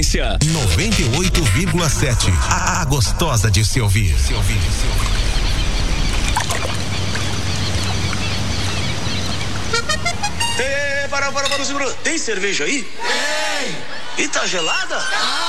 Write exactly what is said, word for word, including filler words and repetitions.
audiência. noventa e oito vírgula sete. A, a gostosa de se ouvir. Se ouvir, se ouvir. Ei, para, para, para, segura. Tem cerveja aí? Tem. E tá gelada? Tá.